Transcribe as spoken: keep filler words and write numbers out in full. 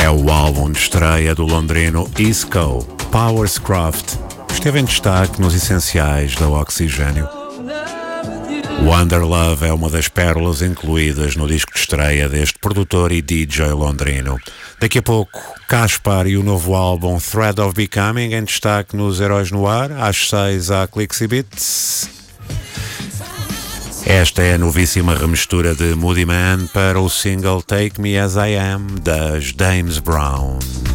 É o álbum de estreia do londrino Isco, Powerscraft. Esteve em destaque nos essenciais da Oxigênio. Wonder Love é uma das pérolas incluídas no disco de estreia deste produtor e D J londrino. Daqui a pouco, Caspar e o novo álbum Thread of Becoming em destaque nos Heróis no Ar, às seis à Clicks e Beats. Esta é a novíssima remistura de Moody Man para o single Take Me As I Am, das Dames Brown.